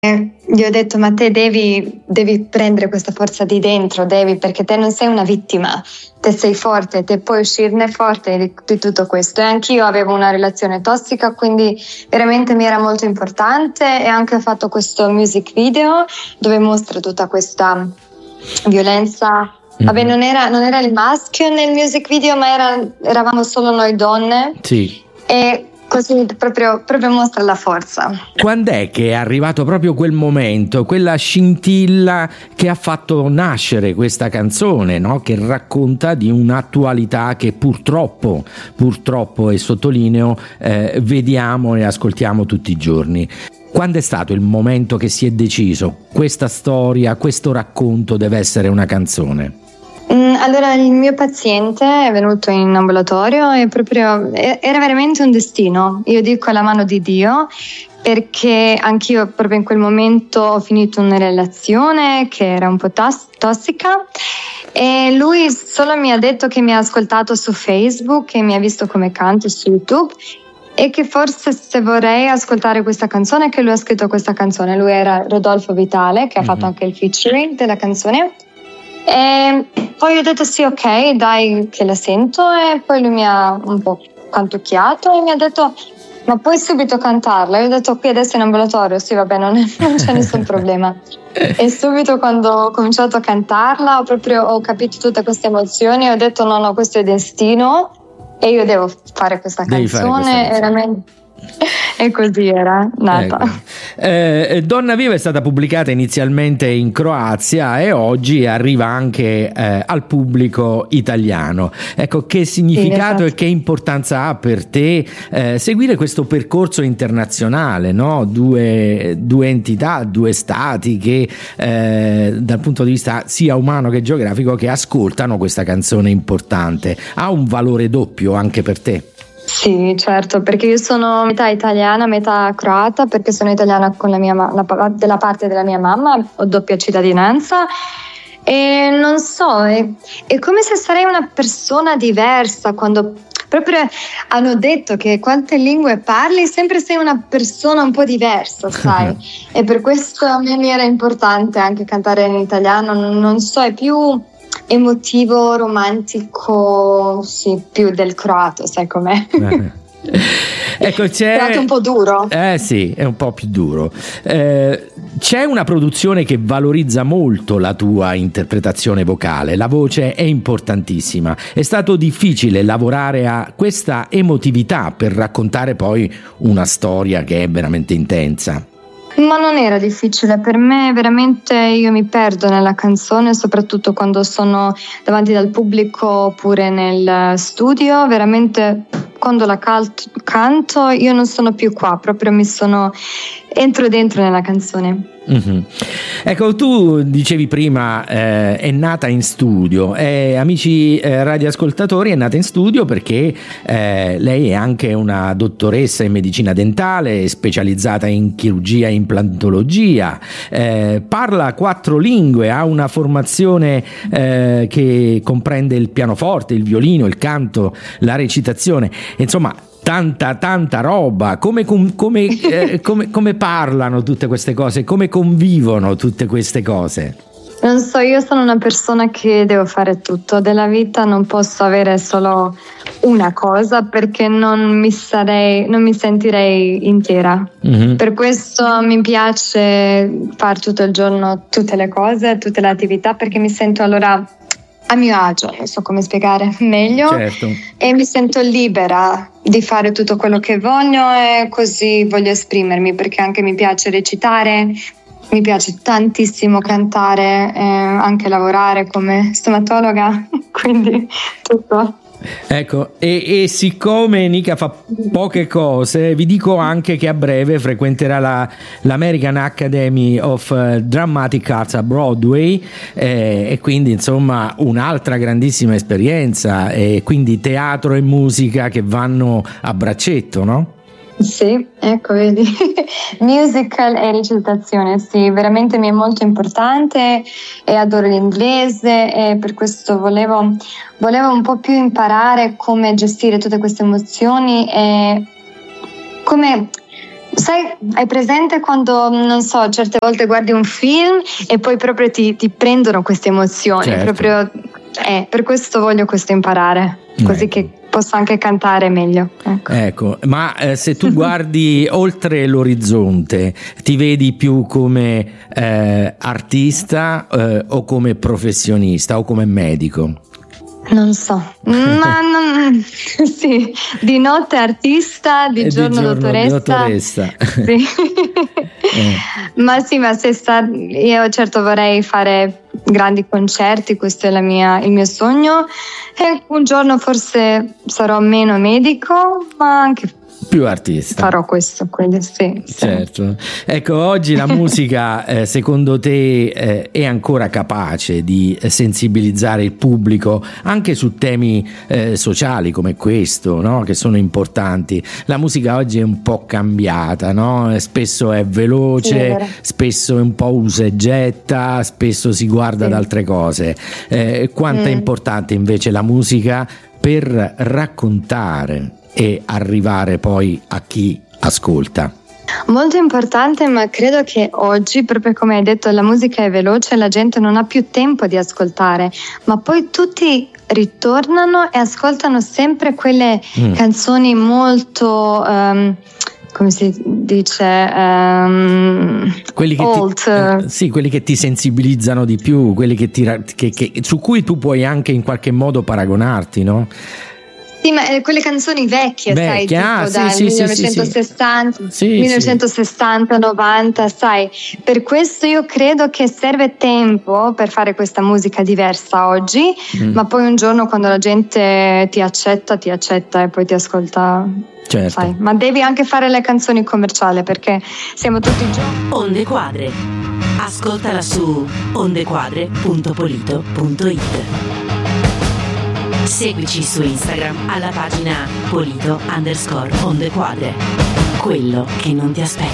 gli ho detto: ma te devi prendere questa forza di dentro, perché te non sei una vittima, te sei forte, te puoi uscirne forte di tutto questo. E anch'io avevo una relazione tossica, quindi veramente mi era molto importante, e anche ho fatto questo music video dove mostro tutta questa violenza. Vabbè, non era il maschio nel music video, ma eravamo solo noi donne. Sì. E così proprio mostra la forza. Quando è che è arrivato proprio quel momento, quella scintilla che ha fatto nascere questa canzone, no? Che racconta di un'attualità che purtroppo, e sottolineo, vediamo e ascoltiamo tutti i giorni. Quando è stato il momento che si è deciso questa storia, questo racconto deve essere una canzone? Allora, il mio paziente è venuto in ambulatorio e era veramente un destino. Io dico la mano di Dio, perché anch'io proprio in quel momento ho finito una relazione che era un po' tossica, e lui solo mi ha detto che mi ha ascoltato su Facebook e mi ha visto come canto su YouTube, e che forse se vorrei ascoltare questa canzone, che lui ha scritto questa canzone. Lui era Rodolfo Vitale, che ha fatto anche il featuring della canzone. E poi ho detto sì, ok, dai che la sento, e poi lui mi ha un po' cantucchiato e mi ha detto: ma puoi subito cantarla? Io ho detto: qui adesso in ambulatorio, sì, vabbè, non c'è nessun problema. E subito quando ho cominciato a cantarla ho capito tutte queste emozioni, ho detto no, questo è destino e io devo fare questa canzone. Veramente. E così era nata. Ecco. Donna Viva è stata pubblicata inizialmente in Croazia e oggi arriva anche al pubblico italiano. Ecco, che significato, sì, esatto, e che importanza ha per te seguire questo percorso internazionale, no? Due entità, due stati che dal punto di vista sia umano che geografico, che ascoltano questa canzone importante. Ha un valore doppio anche per te? Sì, certo, perché io sono metà italiana, metà croata, perché sono italiana con della parte della mia mamma, ho doppia cittadinanza, e non so, è come se sarei una persona diversa quando proprio hanno detto che quante lingue parli, sempre sei una persona un po' diversa, sai? E per questo a me mi era importante anche cantare in italiano, non so, è più emotivo, romantico, sì, più del croato, sai com'è? Ecco, è un po' duro. Sì, è un po' più duro. C'è una produzione che valorizza molto la tua interpretazione vocale, la voce è importantissima. È stato difficile lavorare a questa emotività per raccontare poi una storia che è veramente intensa? Ma non era difficile, per me veramente io mi perdo nella canzone, soprattutto quando sono davanti al pubblico oppure nel studio, veramente quando la canto io non sono più qua, proprio entro dentro nella canzone. Mm-hmm. Ecco, tu dicevi prima è nata in studio, amici radioascoltatori, è nata in studio perché lei è anche una dottoressa in medicina dentale, specializzata in chirurgia e implantologia, parla 4 lingue, ha una formazione che comprende il pianoforte, il violino, il canto, la recitazione, insomma tanta roba. Come parlano tutte queste cose, come convivono tutte queste cose? Non so, io sono una persona che devo fare tutto della vita, non posso avere solo una cosa perché non mi sentirei intera. Mm-hmm. Per questo mi piace fare tutto il giorno tutte le cose, tutte le attività, perché mi sento allora a mio agio, non so come spiegare meglio, certo. E mi sento libera di fare tutto quello che voglio, e così voglio esprimermi, perché anche mi piace recitare, mi piace tantissimo cantare, anche lavorare come stomatologa, quindi tutto. Ecco, e siccome Nika fa poche cose, vi dico anche che a breve frequenterà l'American Academy of Dramatic Arts a Broadway, e quindi insomma un'altra grandissima esperienza, e quindi teatro e musica che vanno a braccetto, no? Sì, ecco, vedi, musical e recitazione, sì, veramente mi è molto importante e adoro l'inglese, e per questo volevo un po' più imparare come gestire tutte queste emozioni e come Sai, hai presente quando, non so, certe volte guardi un film e poi proprio ti prendono queste emozioni, certo. Proprio, per questo voglio questo imparare, così che posso anche cantare meglio. Ecco, ma se tu guardi oltre l'orizzonte, ti vedi più come artista o come professionista o come medico? Non so, ma sì, di notte artista, di giorno dottoressa. Sì. Ma sì, ma io certo vorrei fare grandi concerti, questo è il mio sogno, e un giorno forse sarò meno medico, ma anche più artista. Farò questo, quindi sì. Certo. Ecco, oggi la musica secondo te è ancora capace di sensibilizzare il pubblico anche su temi sociali come questo, no? Che sono importanti. La musica oggi è un po' cambiata, no? Spesso è veloce, sì, spesso è un po' usa e getta, spesso si guarda ad altre cose. Quanto è importante invece la musica per raccontare e arrivare poi a chi ascolta? Molto importante, ma credo che oggi, proprio come hai detto, la musica è veloce, la gente non ha più tempo di ascoltare, ma poi tutti ritornano e ascoltano sempre quelle canzoni molto come si dice, quelli che sì, quelli che ti sensibilizzano di più, quelli che su cui tu puoi anche in qualche modo paragonarti, no? Sì, ma quelle canzoni vecchie, sai, tipo dal 1960, sì, 1960, 90, sai. Per questo io credo che serve tempo per fare questa musica diversa oggi, ma poi un giorno quando la gente ti accetta e poi ti ascolta. Certo. Sai. Ma devi anche fare le canzoni commerciali perché siamo tutti giovani. Onde Quadre. Ascoltala su ondequadre.polito.it. Seguici su Instagram alla pagina Polito_Ondequadre. Quello che non ti aspetti.